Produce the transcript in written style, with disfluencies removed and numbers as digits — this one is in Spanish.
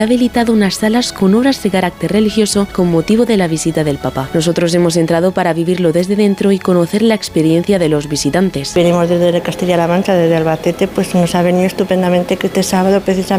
ha habilitado unas salas con obras de carácter religioso con motivo de la visita del Papa. Nosotros hemos entrado para vivirlo desde dentro y conocer la experiencia de los visitantes. Venimos desde Castilla-La Mancha, desde Albacete, pues nos ha venido estupendamente que este sábado precisamente